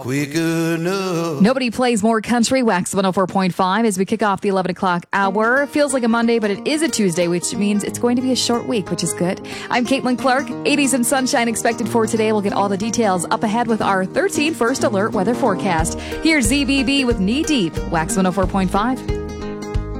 quick enough. Nobody plays more country. Wax 104.5 as we kick off the 11 o'clock hour. Feels like a Monday, but it is a Tuesday, which means it's going to be a short week, which is good. I'm Caitlin Clark. 80s and sunshine expected for today. We'll get all the details up ahead with our 13 first alert weather forecast. Here's ZBB with Knee Deep. Wax 104.5.